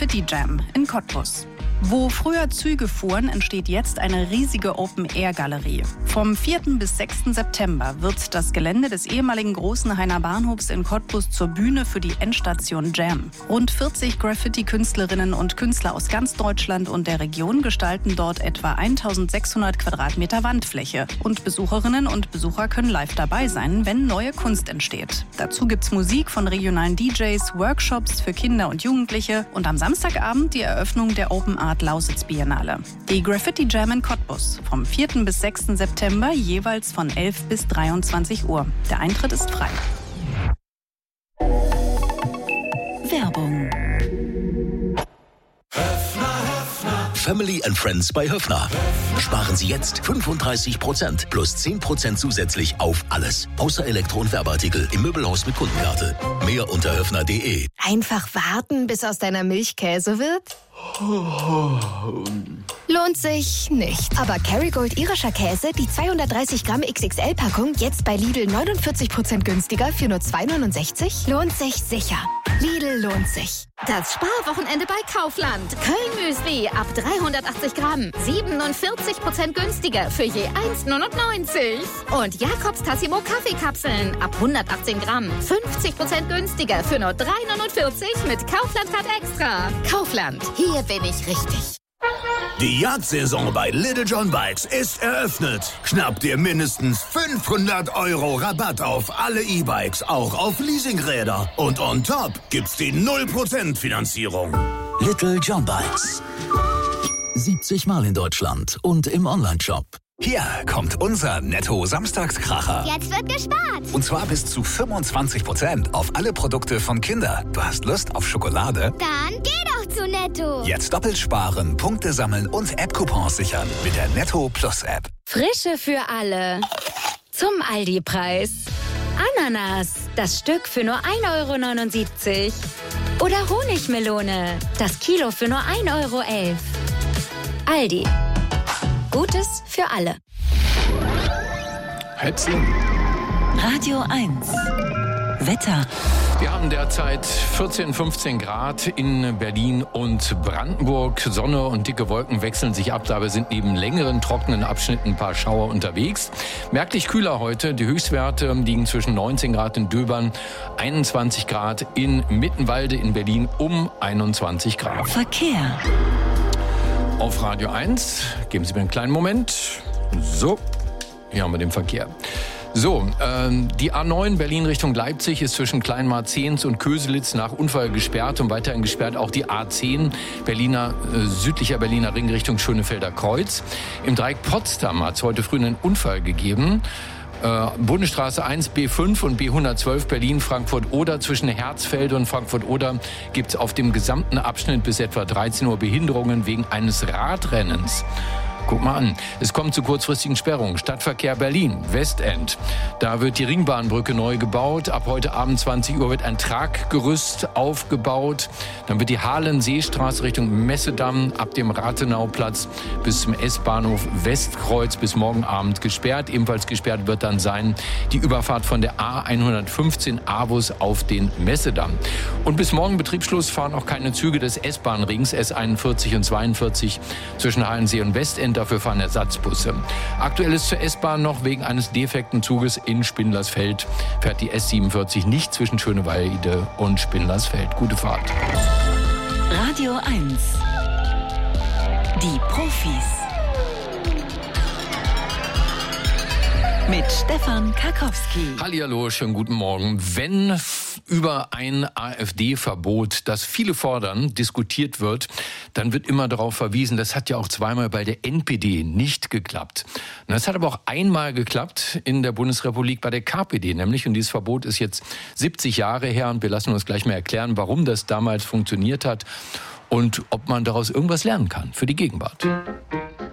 Graffiti Jam in Cottbus. Wo früher Züge fuhren, entsteht jetzt eine riesige Open-Air-Galerie. Vom 4. bis 6. September wird das Gelände des ehemaligen Großenhainer Bahnhofs in Cottbus zur Bühne für die Endstation Jam. Rund 40 Graffiti-Künstlerinnen und Künstler aus ganz Deutschland und der Region gestalten dort etwa 1600 Quadratmeter Wandfläche. Und Besucherinnen und Besucher können live dabei sein, wenn neue Kunst entsteht. Dazu gibt's Musik von regionalen DJs, Workshops für Kinder und Jugendliche und am Samstagabend die Eröffnung der Open Art Lausitz Biennale. Die Graffiti Jam in Cottbus vom 4. bis 6. September jeweils von 11 bis 23 Uhr. Der Eintritt ist frei. Werbung. Family and Friends bei Höffner. Sparen Sie jetzt 35% plus 10% zusätzlich auf alles. Außer Elektro- und Werbeartikel im Möbelhaus mit Kundenkarte. Mehr unter höffner.de. Einfach warten, bis aus deiner Milch Käse wird? Lohnt sich nicht. Aber Kerrygold irischer Käse, die 230 Gramm XXL-Packung, jetzt bei Lidl 49% günstiger für nur 2,69? Lohnt sich sicher. Lidl lohnt sich. Das Sparwochenende bei Kaufland. Köln-Müsli ab 380 Gramm. 47% günstiger für je 1,99. Und Jakobs Tassimo Kaffeekapseln ab 118 Gramm. 50% günstiger für nur 3,49 mit Kaufland-Card Extra. Kaufland. Hier bin ich richtig. Die Jagdsaison bei Little John Bikes ist eröffnet. Schnapp dir mindestens 500 € Rabatt auf alle E-Bikes, auch auf Leasingräder. Und on top gibt's die 0% Finanzierung. Little John Bikes. 70 Mal in Deutschland und im Onlineshop. Hier kommt unser Netto-Samstagskracher. Jetzt wird gespart. Und zwar bis zu 25% auf alle Produkte von Kinder. Du hast Lust auf Schokolade? Dann geh doch zu Netto. Jetzt doppelt sparen, Punkte sammeln und App-Coupons sichern mit der Netto Plus App. Frische für alle. Zum Aldi-Preis. Ananas, das Stück für nur 1,79 €. Oder Honigmelone, das Kilo für nur 1,11 €. Aldi. Gutes für alle. Hetzen. Radio 1. Wetter. Wir haben derzeit 14, 15 Grad in Berlin und Brandenburg. Sonne und dicke Wolken wechseln sich ab. Dabei sind neben längeren, trockenen Abschnitten ein paar Schauer unterwegs. Merklich kühler heute. Die Höchstwerte liegen zwischen 19 Grad in Döbern, 21 Grad in Mittenwalde in Berlin, um 21 Grad. Verkehr. Auf Radio 1, geben Sie mir einen kleinen Moment. So, hier haben wir den Verkehr. So, die A9 Berlin Richtung Leipzig ist zwischen Kleinmarzehns und Köselitz nach Unfall gesperrt und weiterhin gesperrt auch die A10 südlicher Berliner Ring Richtung Schönefelder Kreuz. Im Dreieck Potsdam hat es heute früh einen Unfall gegeben. Bundesstraße 1, B5 und B112 Berlin-Frankfurt-Oder. Zwischen Herzfelde und Frankfurt-Oder gibt es auf dem gesamten Abschnitt bis etwa 13 Uhr Behinderungen wegen eines Radrennens. Guck mal an, es kommt zu kurzfristigen Sperrungen. Stadtverkehr Berlin, Westend. Da wird die Ringbahnbrücke neu gebaut. Ab heute Abend 20 Uhr wird ein Traggerüst aufgebaut. Dann wird die Halenseestraße Richtung Messedamm ab dem Rathenauplatz bis zum S-Bahnhof Westkreuz bis morgen Abend gesperrt. Ebenfalls gesperrt wird dann sein die Überfahrt von der A115 Avus auf den Messedamm. Und bis morgen Betriebsschluss fahren auch keine Züge des S-Bahn-Rings S41 und 42 zwischen Halensee und Westend. Dafür fahren Ersatzbusse. Aktuell ist zur S-Bahn noch wegen eines defekten Zuges in Spindlersfeld. Fährt die S47 nicht zwischen Schöneweide und Spindlersfeld. Gute Fahrt. Radio 1. Die Profis. Mit Stefan Karkowski. Hallihallo, schönen guten Morgen. Wenn über ein AfD-Verbot, das viele fordern, diskutiert wird, dann wird immer darauf verwiesen, das hat ja auch zweimal bei der NPD nicht geklappt. Und das hat aber auch einmal geklappt in der Bundesrepublik bei der KPD, nämlich, und dieses Verbot ist jetzt 70 Jahre her und wir lassen uns gleich mal erklären, warum das damals funktioniert hat und ob man daraus irgendwas lernen kann für die Gegenwart.